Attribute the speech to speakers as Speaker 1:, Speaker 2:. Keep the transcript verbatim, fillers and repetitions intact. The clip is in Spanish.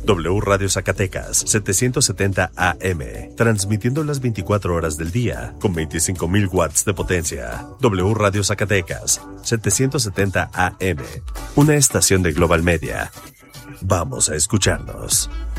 Speaker 1: W Radio Zacatecas, setecientos setenta A M, transmitiendo las veinticuatro horas del día, con veinticinco mil watts de potencia. W Radio Zacatecas, setecientos setenta A M, una estación de Global Media. Vamos a escucharnos.